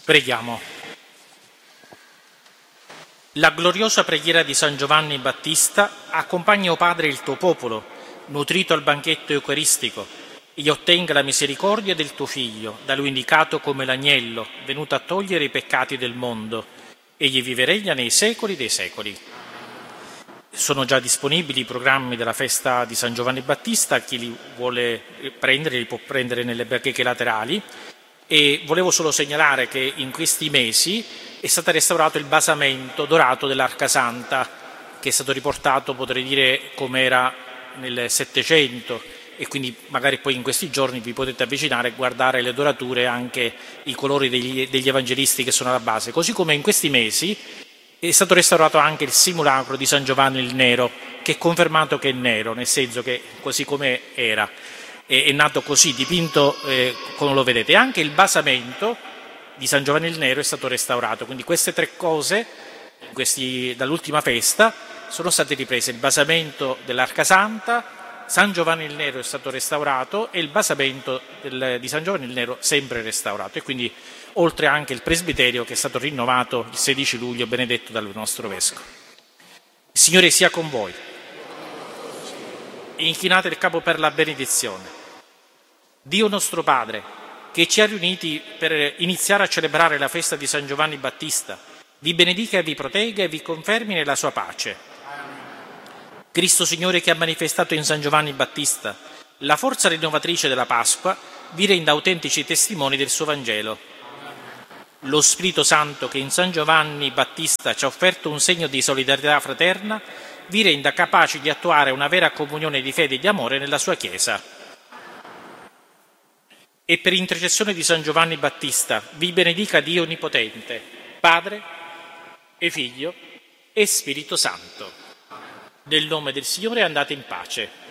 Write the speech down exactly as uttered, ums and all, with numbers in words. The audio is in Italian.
Preghiamo. La gloriosa preghiera di San Giovanni Battista accompagna, o Padre, il tuo popolo, nutrito al banchetto eucaristico, e ottenga la misericordia del tuo Figlio, da lui indicato come l'agnello, venuto a togliere i peccati del mondo. Egli vive e regna nei secoli dei secoli. Sono già disponibili i programmi della festa di San Giovanni Battista, chi li vuole prendere li può prendere nelle bacheche laterali. E volevo solo segnalare che in questi mesi è stato restaurato il basamento dorato dell'Arca Santa, che è stato riportato, potrei dire, come era nel Settecento, e quindi magari poi in questi giorni vi potete avvicinare e guardare le dorature, anche i colori degli, degli evangelisti che sono alla base. Così come in questi mesi è stato restaurato anche il simulacro di San Giovanni il Nero, che è confermato che è nero, nel senso che così come era. È nato così, dipinto eh, come lo vedete. Anche il basamento di San Giovanni il Nero è stato restaurato, quindi queste tre cose, questi, dall'ultima festa, sono state riprese: il basamento dell'Arca Santa, San Giovanni il Nero è stato restaurato e il basamento del, di San Giovanni il Nero sempre restaurato, e quindi oltre anche il presbiterio che è stato rinnovato il sedici luglio, benedetto dal nostro Vescovo. Il Signore sia con voi. Inchinate il capo per la benedizione. Dio nostro Padre, che ci ha riuniti per iniziare a celebrare la festa di San Giovanni Battista, vi benedica e vi protegga e vi confermi nella sua pace. Cristo Signore, che ha manifestato in San Giovanni Battista la forza rinnovatrice della Pasqua, vi renda autentici testimoni del suo Vangelo. Lo Spirito Santo, che in San Giovanni Battista ci ha offerto un segno di solidarietà fraterna, vi renda capaci di attuare una vera comunione di fede e di amore nella sua Chiesa. E per intercessione di San Giovanni Battista vi benedica Dio Onnipotente, Padre e Figlio e Spirito Santo. Nel nome del Signore andate in pace.